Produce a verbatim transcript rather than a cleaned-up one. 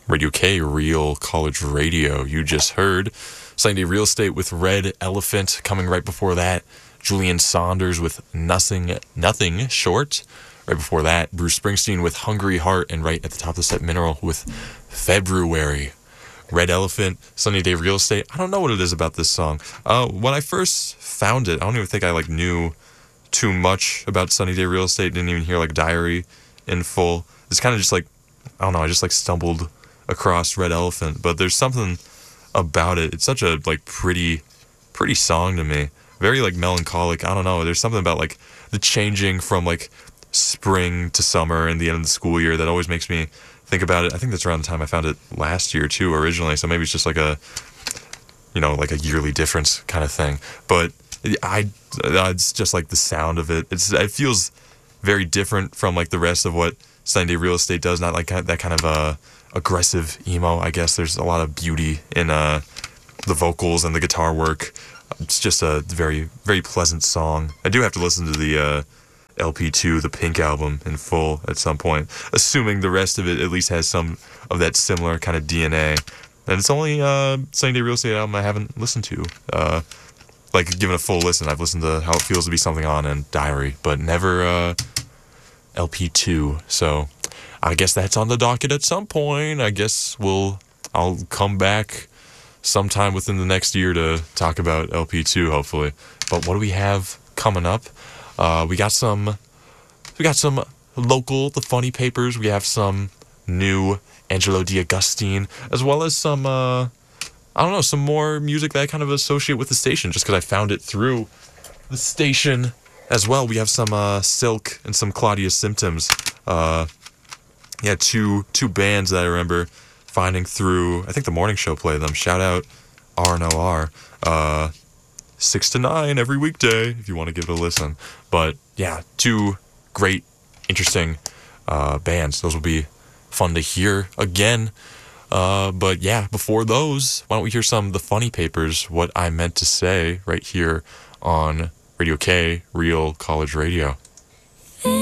Radio K, Real College Radio. You just heard Sunny Day Real Estate with Red Elephant. Coming right before that, Julian Saunders with Nothing, Nothing Short. Right before that, Bruce Springsteen with Hungry Heart. And right at the top of the set, Mineral with February. Red Elephant, Sunny Day Real Estate. I don't know what it is about this song. Uh, when I first found it, I don't even think I like knew too much about Sunny Day Real Estate. Didn't even hear like Diary in full. It's kind of just like, I don't know, I just like stumbled across Red Elephant. But there's something about it. It's such a like pretty, pretty song to me. Very like melancholic. I don't know. There's something about like the changing from like spring to summer and the end of the school year that always makes me think about it. I think that's around the time I found it last year too, originally. So maybe it's just like a, you know, like a yearly difference kind of thing. But I, it's just like the sound of it. It's it feels very different from like the rest of what Sunny Day Real Estate does. Not like that kind of uh, aggressive emo. I guess there's a lot of beauty in uh, the vocals and the guitar work. It's just a very very pleasant song. I do have to listen to the uh, L P two, the Pink album, in full at some point, assuming the rest of it at least has some of that similar kind of D N A. And it's only uh, Sunny Day Real Estate album I haven't listened to. Uh, like, given a full listen. I've listened to How It Feels to Be Something On and Diary, but never uh, L P two. So I guess that's on the docket at some point. I guess we'll I'll come back sometime within the next year to talk about L P two, hopefully. But what do we have coming up? Uh, we got some, we got some local, the Funny Papers. We have some new Angelo D'Agostine, as well as some, uh, I don't know, some more music that I kind of associate with the station, just because I found it through the station as well. We have some uh, Silk and some Claudia Symptoms. Uh, yeah, two two bands that I remember finding through. I think the morning show played them. Shout out R N O R. Uh, Six to nine every weekday if you want to give it a listen. But yeah, two great, interesting uh, bands. Those will be fun to hear again. Uh, but yeah, before those, why don't we hear some of the Funny Papers, What I Meant to Say, right here on Radio K, Real College Radio.